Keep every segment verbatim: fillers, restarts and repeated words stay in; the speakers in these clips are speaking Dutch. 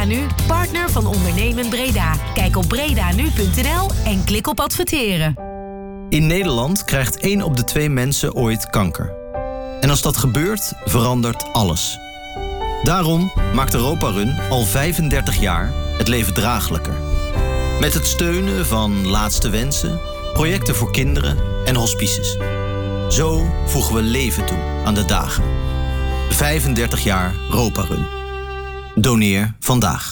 Nu, partner van Ondernemen Breda. Kijk op bredanu punt n l en klik op adverteren. In Nederland krijgt één op de twee mensen ooit kanker. En als dat gebeurt, verandert alles. Daarom maakt Europa Run al vijfendertig jaar het leven draaglijker. Met het steunen van Laatste Wensen, projecten voor kinderen en hospices. Zo voegen we leven toe aan de dagen. vijfendertig jaar Europa Run. Doneer vandaag.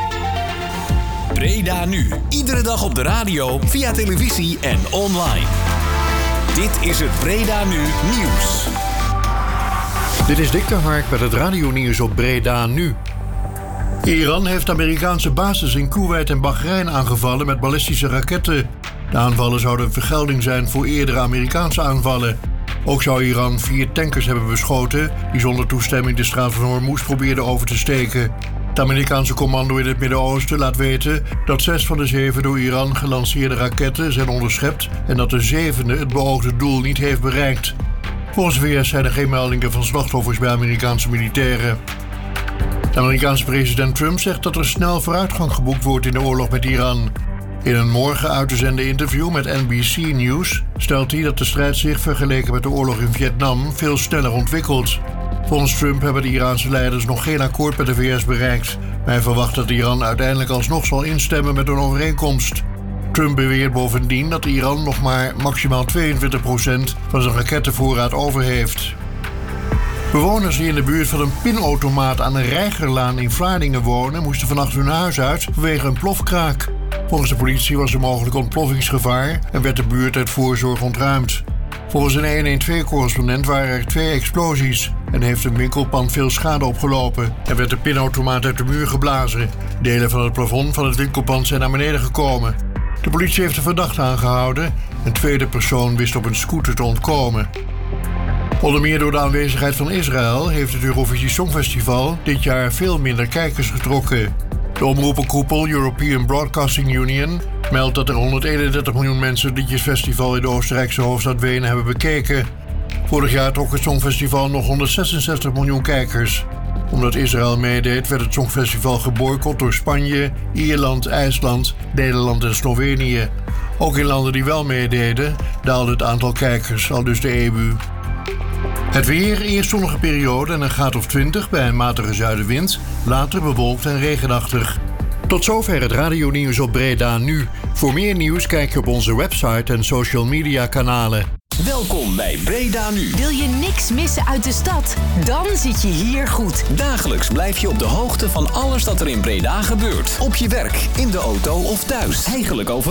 Breda Nu. Iedere dag op de radio, via televisie en online. Dit is het Breda Nu Nieuws. Dit is Dick de Hark met het radionieuws op Breda Nu. Iran heeft Amerikaanse bases in Koeweit en Bahrein aangevallen met ballistische raketten. De aanvallen zouden een vergelding zijn voor eerdere Amerikaanse aanvallen. Ook zou Iran vier tankers hebben beschoten die zonder toestemming de straat van Hormuz probeerden over te steken. Het Amerikaanse commando in het Midden-Oosten laat weten dat zes van de zeven door Iran gelanceerde raketten zijn onderschept en dat de zevende het beoogde doel niet heeft bereikt. Volgens de V S zijn er geen meldingen van slachtoffers bij Amerikaanse militairen. De Amerikaanse president Trump zegt dat er snel vooruitgang geboekt wordt in de oorlog met Iran. In een morgen uit te zenden interview met N B C News stelt hij dat de strijd zich vergeleken met de oorlog in Vietnam veel sneller ontwikkelt. Volgens Trump hebben de Iraanse leiders nog geen akkoord met de V S bereikt. Maar hij verwacht dat Iran uiteindelijk alsnog zal instemmen met een overeenkomst. Trump beweert bovendien dat Iran nog maar maximaal tweeëntwintig procent van zijn rakettenvoorraad over heeft. Bewoners die in de buurt van een pinautomaat aan de Reigerlaan in Vlaardingen wonen moesten vannacht hun huis uit vanwege een plofkraak. Volgens de politie was er mogelijk ontploffingsgevaar en werd de buurt uit voorzorg ontruimd. Volgens een honderdtwaalf-correspondent waren er twee explosies en heeft een winkelpand veel schade opgelopen. Er werd de pinautomaat uit de muur geblazen. Delen van het plafond van het winkelpand zijn naar beneden gekomen. De politie heeft de verdachte aangehouden. Een tweede persoon wist op een scooter te ontkomen. Onder meer door de aanwezigheid van Israël heeft het Eurovisie Songfestival dit jaar veel minder kijkers getrokken. De omroepenkoepel European Broadcasting Union meldt dat er honderdeenendertig miljoen mensen het liedjesfestival in de Oostenrijkse hoofdstad Wenen hebben bekeken. Vorig jaar trok het Songfestival nog honderdzesenzestig miljoen kijkers. Omdat Israël meedeed werd het Songfestival geboycott door Spanje, Ierland, IJsland, Nederland en Slovenië. Ook in landen die wel meededen daalde het aantal kijkers, aldus de E U. Het weer, eerst zonnige periode en een graad of twintig bij een matige zuidenwind. Later bewolkt en regenachtig. Tot zover het radionieuws op Breda Nu. Voor meer nieuws kijk je op onze website en social media kanalen. Welkom bij Breda Nu. Wil je niks missen uit de stad? Dan zit je hier goed. Dagelijks blijf je op de hoogte van alles dat er in Breda gebeurt. Op je werk, in de auto of thuis. Eigenlijk over